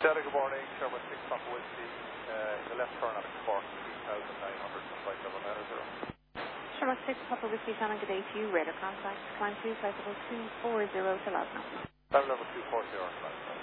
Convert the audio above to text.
Delta, good morning. Sherwood 6 Papa Whiskey. In the left turn at Cork, 2,900 flight level 90. Sherwood 6 Papa Whiskey, Shannon, good day to you. Radar contact, climb 2, flight level 240 to Lasno. Flight level 240 to Lasno.